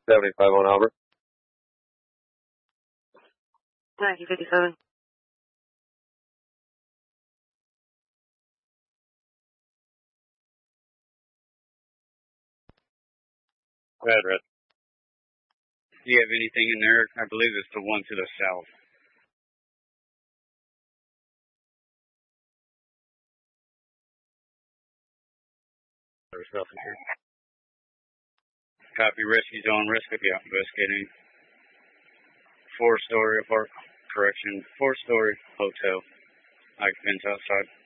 75 on Albert. 1957. Red. Do you have anything in there? I believe it's the one to the south. There's nothing here. Copy, rescue zone, rescue, yeah, investigating. 4-story apartment, correction, 4-story hotel. Occupants outside.